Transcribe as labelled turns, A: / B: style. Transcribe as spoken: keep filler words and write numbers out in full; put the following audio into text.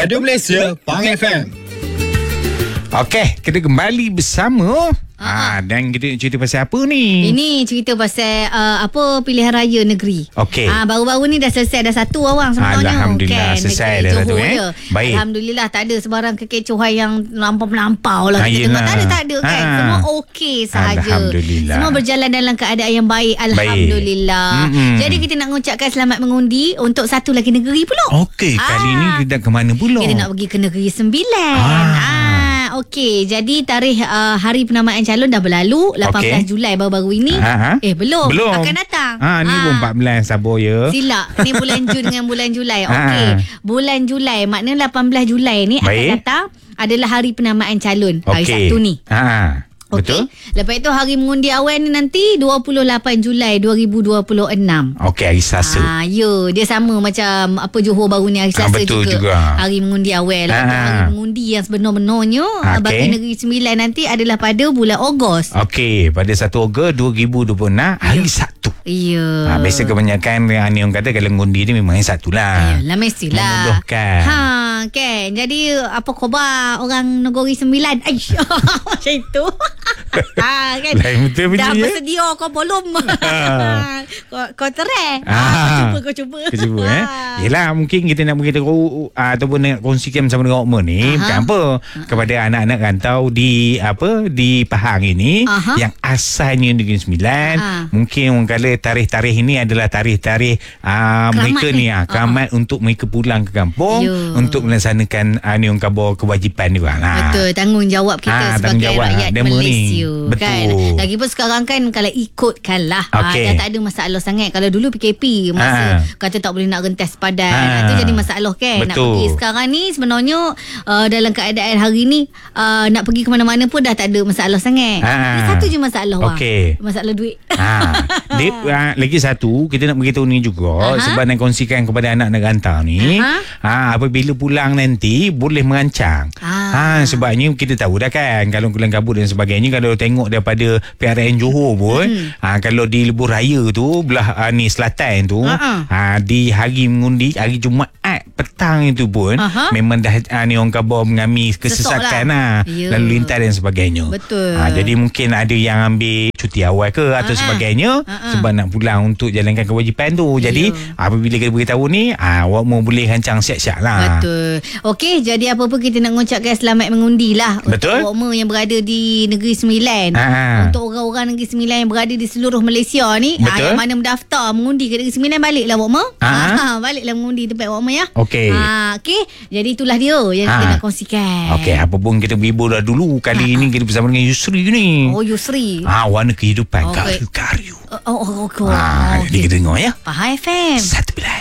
A: Radio Malaysia, Pang F M.
B: Okey, kita kembali bersama. Ah, dan kita nak cerita pasal apa ni?
C: Ini cerita pasal uh, apa pilihan raya negeri.
B: Okey.
C: Ah, baru-baru ni dah selesai dah satu awang sebenarnya.
B: Alhamdulillah,
C: kan?
B: selesai dah satu eh.
C: Je.
B: Baik.
C: Alhamdulillah tak ada sebarang kekecohan yang melampau-melampau lah.
B: Ah,
C: Kita tengok
B: yelah.
C: tak ada tak ada kan.
B: Ah.
C: Semua okey sahaja.
B: Alhamdulillah.
C: Semua berjalan dalam keadaan yang baik. Alhamdulillah.
B: Mm-mm.
C: Jadi kita nak mengucapkan selamat mengundi untuk satu lagi negeri pula.
B: Okey, kali
C: Ah.
B: ni kita nak ke mana pula?
C: Kita nak pergi ke Negeri Sembilan.
B: Ah.
C: Ah, okey. Jadi tarikh uh, hari penamaan calon dah berlalu. lapan belas
B: Okey.
C: Julai baru-baru ini.
B: Ha, ha.
C: Eh belum.
B: Belum.
C: Akan datang.
B: Ha, ni
C: Ah.
B: pun empat belas sabar ya.
C: Silap. Ni bulan Jun dengan bulan Julai.
B: Ha.
C: Okey. Bulan Julai. Maknanya lapan belas Julai ni akan
B: Baik.
C: datang adalah hari penamaan calon. Hari
B: Okey.
C: Sabtu ni.
B: Ha. Betul?
C: Okey. Lepas itu hari mengundi awal ni nanti dua puluh lapan Julai dua ribu dua puluh enam.
B: Okey, hari Selasa.
C: Ah, ya, dia sama macam apa Johor baru ni hari
B: Ah,
C: Selasa
B: betul
C: juga.
B: juga.
C: Hari mengundi awal.
B: Ah.
C: Lepas tu hari mengundi yang sebenar-benarnya
B: Okey.
C: bagi Negeri Sembilan nanti adalah pada bulan Ogos.
B: Okey, pada satu Ogos dua ribu dua puluh enam hari Sabtu.
C: Ya.
B: Ha, biasa kebanyakan yang ni orang kata kalau ngundi ni memang hari Sabtu lah.
C: Yalah mestilah.
B: Memudahkan.
C: Ha, kan. Jadi apa khabar orang Negeri Sembilan? Aish. Macam itu. ha, kan.
B: Lain betul bunyi,
C: Dah
B: ya?
C: bersedia kau belum? kau kau terai.
B: Ah.
C: Ha, kau cuba kau cuba.
B: Kau cuba eh.
C: Ha.
B: Yelah, mungkin kita nak beritahu uh, ataupun nak kongsikan bersama dengan Okma ni
C: Aha.
B: bukan apa kepada anak-anak rantau di apa di Pahang ini
C: Aha.
B: yang asalnya Negeri Sembilan.
C: Ha.
B: Mungkin orang kata tarikh-tarikh ini adalah tarikh-tarikh uh, mereka
C: ni.
B: ni ah keramat untuk mereka pulang ke kampung
C: Ya.
B: untuk melaksanakan uh, ni orang kata kewajipan juga lah.
C: Betul, tanggungjawab kita
B: Ah,
C: sebagai
B: tanggungjawab
C: rakyat
B: demo ni.
C: Malaysia.
B: Betul.
C: Kan? Lagipun sekarang kan kalau ikutkanlah
B: Okey.
C: ah, dah tak ada masalah sangat. Kalau dulu P K P masa
B: Ah.
C: kata tak boleh nak rentas padan.
B: Ah.
C: Itu jadi masalah kan. Nak
B: Betul.
C: pergi sekarang ni sebenarnya uh, dalam keadaan hari ni uh, nak pergi ke mana-mana pun dah tak ada masalah sangat.
B: Ah.
C: Satu je masalah wang.
B: Okey.
C: Masalah duit.
B: Ha, dia, uh, lagi satu kita nak beritahu ni juga.
C: Aha.
B: Sebab nak kongsikan kepada anak-anak rantau ni.
C: Aha.
B: Ha, apabila pulang nanti boleh merancang.
C: Ah.
B: Ha, sebabnya kita tahu dah kan kalau kelang kabut dan sebagainya, kalau tengok daripada P R N Johor pun hmm. ha, kalau di lebuh raya tu belah uh, ni selatan tu
C: Ha-ha.
B: ha, di hari mengundi hari Jumaat petang itu pun
C: Aha.
B: memang dah uh, ni orang khabar mengalami kesesakan lah,
C: Ya.
B: lalu lintas dan sebagainya.
C: Betul.
B: Ha, jadi mungkin ada yang ambil cuti awal ke atau
C: Ha-ha.
B: sebagainya
C: Ha-ha.
B: sebab nak pulang untuk jalankan kewajipan tu. Jadi
C: Ya.
B: apabila kita beritahu ni, ah, awak mau boleh rancang siap-siap lah.
C: Betul. Okey, jadi apa-apa kita nak mengucapkan selamat mengundi lah.
B: Betul.
C: Untuk Okma yang berada di Negeri Sembilan.
B: Ha.
C: Untuk orang-orang Negeri Sembilan yang berada di seluruh Malaysia ni.
B: Betul.
C: Ah, yang mana mendaftar mengundi ke Negeri Sembilan, baliklah Okma.
B: Ha.
C: Ha, baliklah mengundi tempat Okma ya.
B: Okey.
C: Ha, okey. Jadi itulah dia yang
B: Ha.
C: kita nak kongsikan.
B: Okey, apa pun kita berhibur dah dulu. Kali ini kita bersama dengan Yusri ni.
C: Oh, Yusri.
B: Ah, warna kehidupan
C: Okey.
B: karyu-karyu.
C: Oh, oh, oh, oh,
B: Ah, jadi
C: okey.
B: kita dengar ya.
C: Pahang F M.
B: Satu belas.